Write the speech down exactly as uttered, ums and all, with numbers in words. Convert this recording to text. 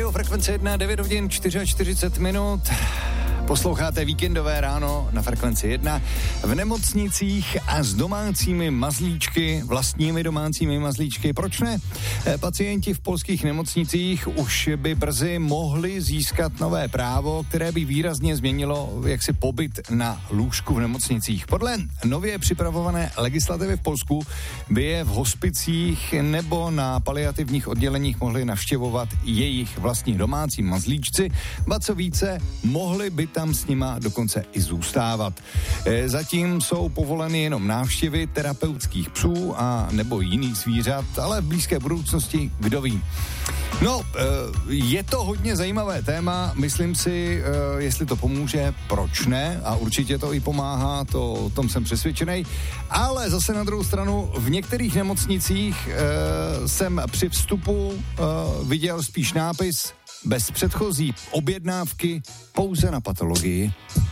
Radio Frekvence jedna, devět hodin čtyřicet čtyři minut. Posloucháte víkendové ráno na Frekvenci jedna. V nemocnicích a s domácími mazlíčky, vlastními domácími mazlíčky. Proč ne? Pacienti v polských nemocnicích už by brzy mohli získat nové právo, které by výrazně změnilo jaksi pobyt na lůžku v nemocnicích. Podle nově připravované legislativy v Polsku by je v hospicích nebo na paliativních odděleních mohli navštěvovat jejich vlastní domácí mazlíčci, ba co více, mohli by tam s nima dokonce i zůstávat. Zatím jsou povoleny jenom návštěvy terapeutických psů a nebo jiných zvířat, ale v blízké budoucnosti kdo ví. No, je to hodně zajímavé téma, myslím si, jestli to pomůže, proč ne, a určitě to i pomáhá, to, o tom jsem přesvědčený, ale zase na druhou stranu v některých nemocnicích jsem při vstupu viděl spíš nápis bez předchozí objednávky pouze na patologii.